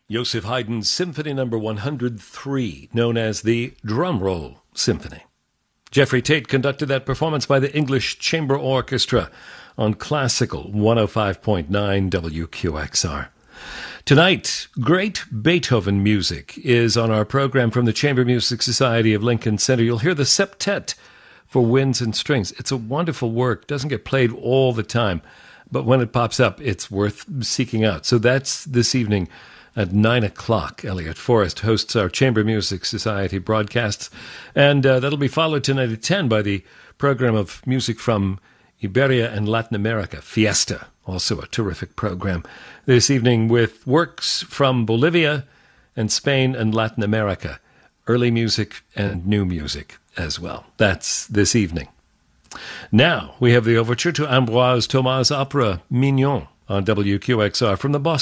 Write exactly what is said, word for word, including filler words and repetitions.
Joseph Haydn's Symphony Number one hundred three, known as the Drum Roll Symphony. Jeffrey Tate conducted that performance by the English Chamber Orchestra on Classical one oh five point nine W Q X R. Tonight, great Beethoven music is on our program from the Chamber Music Society of Lincoln Center. You'll hear the Septet for winds and strings. It's a wonderful work. Doesn't get played all the time, but when it pops up, it's worth seeking out. So that's this evening at nine o'clock. Elliot Forrest hosts our Chamber Music Society broadcasts, and uh, that'll be followed tonight at ten by the program of music from Iberia and Latin America, Fiesta, also a terrific program. This evening with works from Bolivia and Spain and Latin America, early music and new music as well. That's this evening. Now we have the overture to Ambroise Thomas' opera Mignon on W Q X R from the Boston